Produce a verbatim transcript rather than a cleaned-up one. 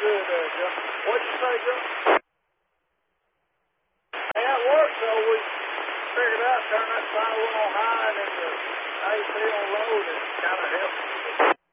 good there, Joe. What'd you say, Joe? Hey, that worked, so we figured out turn that firewall high and then the A C on low and it kind of helped.